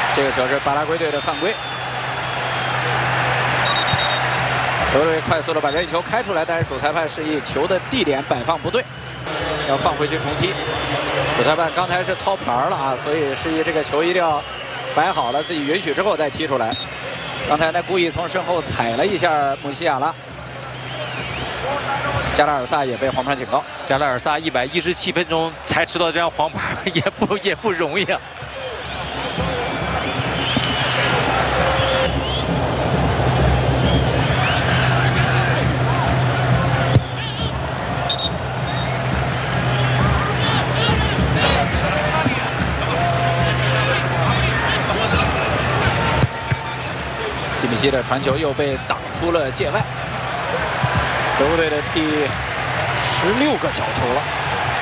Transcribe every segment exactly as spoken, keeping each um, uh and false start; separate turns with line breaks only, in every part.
这个球是巴拉圭队的犯规。德国队快速的把任意球开出来，但是主裁判示意球的地点摆放不对，要放回去重踢。主裁判刚才是掏牌了啊，所以示意这个球一定要摆好了，自己允许之后再踢出来。刚才呢故意从身后踩了一下姆西亚拉。加拉尔萨也被黄牌警告。
加拉尔萨一百一十七分钟才吃到这张黄牌，也不也不容易啊。
基米希的传球又被挡出了界外。德国队的第十六个角球了。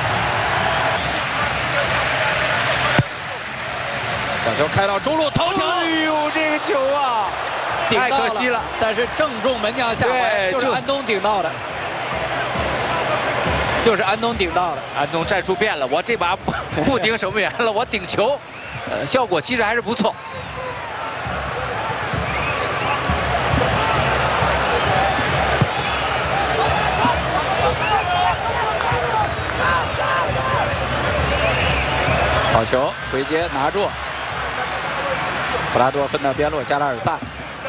角球开到中路头球，
哎呦，这个球啊，太可惜了。
但是正中门将下怀，就是安东顶到的，就是安东顶到的。
安东战术变了，我这把不不顶守门员了，我顶球，呃，效果其实还是不错。
好球，回接拿住，布拉多分到边路，加拉尔萨。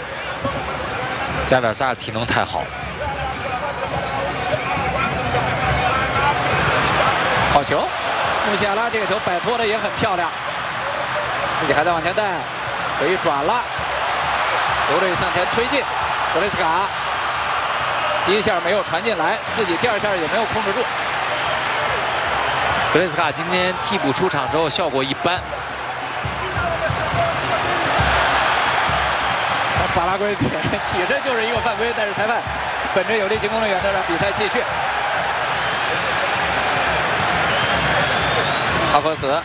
加拉尔萨体能太好了。
好球，穆西亚拉这个球摆脱的也很漂亮，自己还在往前带，可以转了，球队向前推进，格雷斯卡第一下没有传进来，自己第二下也没有控制住。
格雷斯卡今天替补出场之后效果一般。
巴拉圭队起身就是一个犯规，但是裁判本着有利进攻的原则让比赛继续。哈弗茨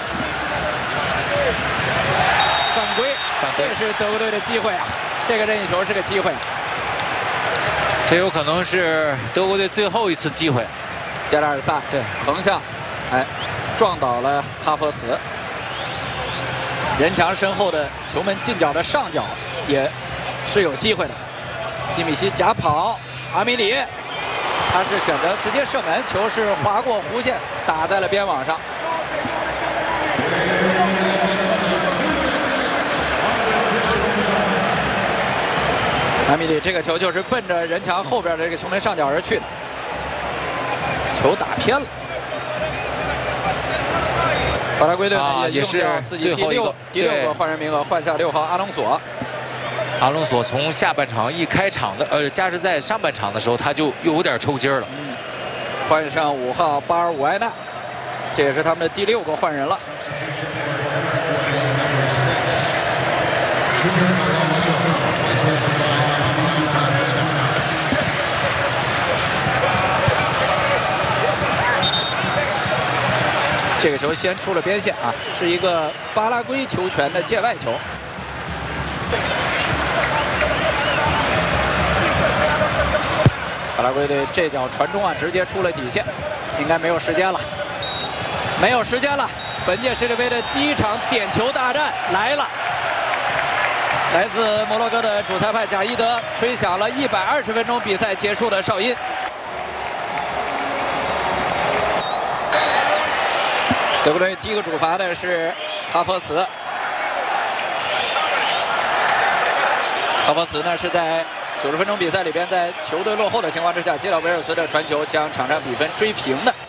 犯规，这是德国队的机会啊！这个任意球是个机会，
这有可能是德国队最后一次机会。
加拉尔萨
对
横向。哎，撞倒了哈弗茨。人墙身后的球门近角的上角也是有机会的。基米希假跑，阿米里，他是选择直接射门，球是划过弧线，打在了边网上。阿米里这个球就是奔着人墙后边的这个球门上角而去的，球打偏了。巴拉圭队呢也是自己第六第六个换人名额，换下六号阿隆索。
阿隆索从下半场一开场的，呃，加时在上半场的时候他就有点抽筋了。
嗯，换上五号巴尔伍埃纳，这也是他们的第六个换人了。这个球先出了边线啊，是一个巴拉圭球权的界外球。巴拉圭队这脚传中啊，直接出了底线，应该没有时间了，没有时间了。本届世界杯的第一场点球大战来了，来自摩洛哥的主裁判贾伊德吹响了一百二十分钟比赛结束的哨音。德国队第一个主罚的是哈弗茨。哈弗茨呢是在九十分钟比赛里边，在球队落后的情况之下，接到维尔斯的传球，将场上比分追平的。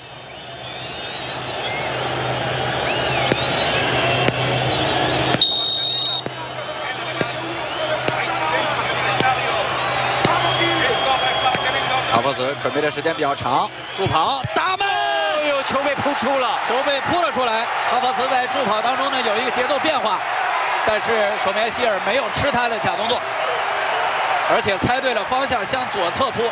哈弗茨准备的时间比较长，助跑打门。
球被扑出了，
球被扑了出来。哈弗茨在助跑当中呢有一个节奏变化，但是守门员希尔没有吃他的假动作，而且猜对了方向，向左侧扑。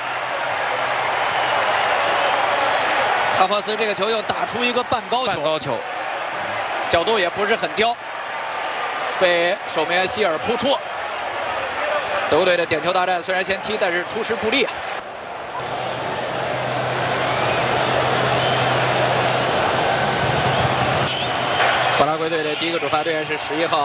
哈弗茨这个球又打出一个半高球，
半高球，
角度也不是很刁，被守门员希尔扑出。德国队的点球大战虽然先踢，但是出师不利啊。巴拉圭队的第一个主罚队员是十一号